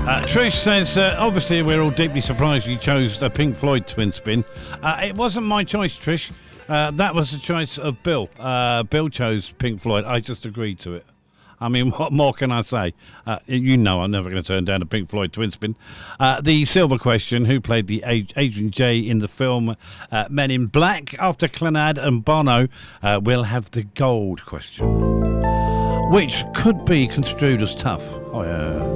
Trish says, obviously we're all deeply surprised you chose the Pink Floyd Twin Spin. It wasn't my choice, Trish. That was the choice of Bill. Bill chose Pink Floyd. I just agreed to it. I mean, what more can I say? You know I'm never going to turn down a Pink Floyd Twin Spin. The silver question, who played the Adrian J in the film Men in Black? After Clannad and Bono, we'll have the gold question, which could be construed as tough. Oh, yeah.